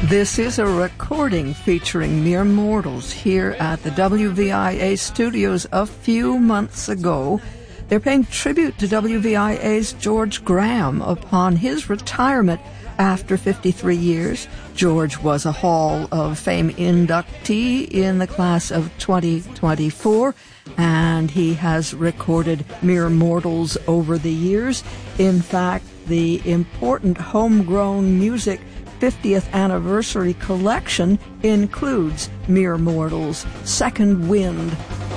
This is a recording featuring Mere Mortals here at the WVIA studios a few months ago. They're paying tribute to WVIA's George Graham upon his retirement after 53 years. George was a Hall of Fame inductee in the class of 2024, and he has recorded Mere Mortals over the years. In fact, the important Homegrown Music 50th anniversary collection includes Mere Mortals' Second Wind.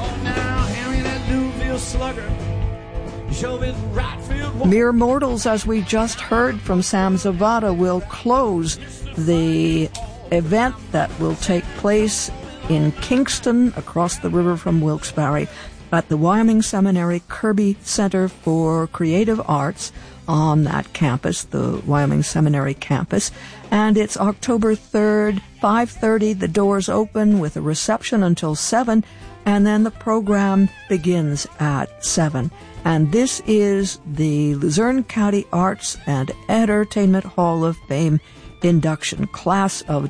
Mere Mortals, as we just heard from Sam Zavada, will close the event that will take place in Kingston, across the river from Wilkes-Barre, at the Wyoming Seminary Kirby Center for Creative Arts on that campus, the Wyoming Seminary campus. And it's October 3rd, 5:30. The doors open with a reception until 7, and then the program begins at 7. And this is the Luzerne County Arts and Entertainment Hall of Fame induction, class of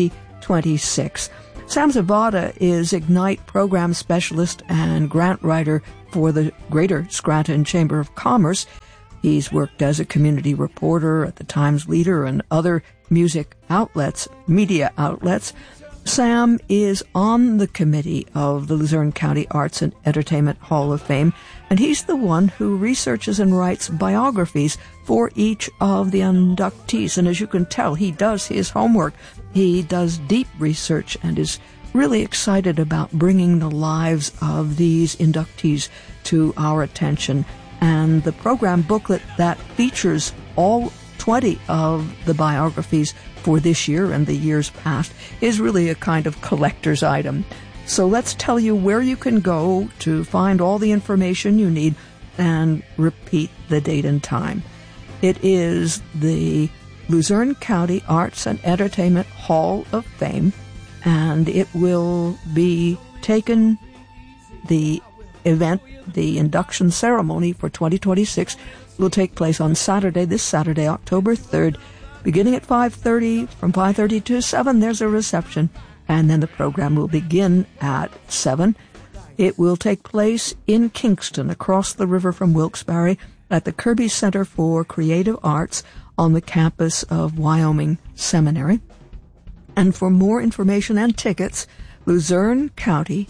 2026. Sam Zavada is Ignite program specialist and grant writer for the Greater Scranton Chamber of Commerce. He's worked as a community reporter at the Times Leader and other music outlets, media outlets. Sam is on the committee of the Luzerne County Arts and Entertainment Hall of Fame, and he's the one who researches and writes biographies for each of the inductees. And as you can tell, he does his homework. He does deep research and is really excited about bringing the lives of these inductees to our attention. And the program booklet that features all 20 of the biographies for this year and the years past is really a kind of collector's item. So let's tell you where you can go to find all the information you need and repeat the date and time. It is the Luzerne County Arts and Entertainment Hall of Fame, and it will be taken, the event, the induction ceremony for 2026 will take place on Saturday, this Saturday, October 3rd, beginning at 5:30. From 5:30 to 7, there's a reception, and then the program will begin at 7. It will take place in Kingston, across the river from Wilkes-Barre, at the Kirby Center for Creative Arts on the campus of Wyoming Seminary. And for more information and tickets, Luzerne County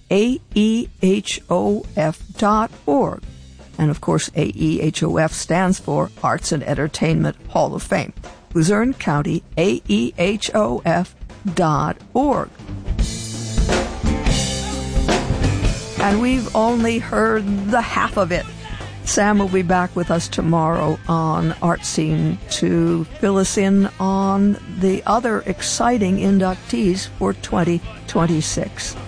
AEHOF.org. And of course, AEHOF stands for Arts and Entertainment Hall of Fame. Luzerne County AEHOF.org. And we've only heard the half of it. Sam will be back with us tomorrow on Art Scene to fill us in on the other exciting inductees for 2026.